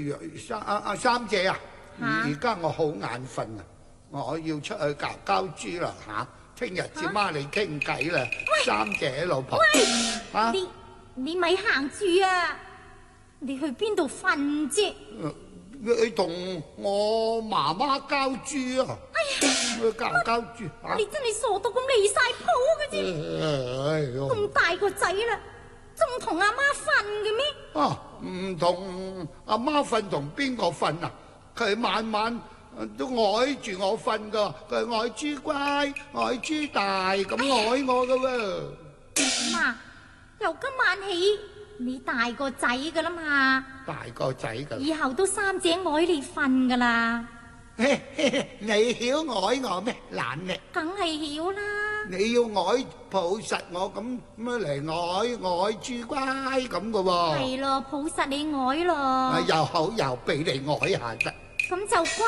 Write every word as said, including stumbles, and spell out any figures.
呀，三阿阿三姐啊，而家我好眼瞓啊，我要出去搞膠豬啦嚇，聽日至孖你傾偈啦，三姐老婆。嚇！ 你你咪行住啊！你去邊度瞓啫？ 你同我媽媽交豬啊！哎呀，交交豬啊！ 你真係傻到咁離晒譜嘅啫！咁大個仔啦，仲同阿媽瞓嘅咩？ 啊，唔同阿媽瞓，同邊個瞓啊？佢晚晚都愛住我瞓噶，佢愛豬乖，愛豬大咁愛我噶喎。 嗱，由今晚起，你大個仔噶啦嘛， 大個仔噶， 以後都三姐愛你瞓噶啦。 你曉愛我咩？懶叻， 梗係曉啦。 你要愛抱實我咁咁嚟愛愛豬乖咁噶喎。 係咯，抱實你愛咯。 又好又俾你愛下得。 咁就乖。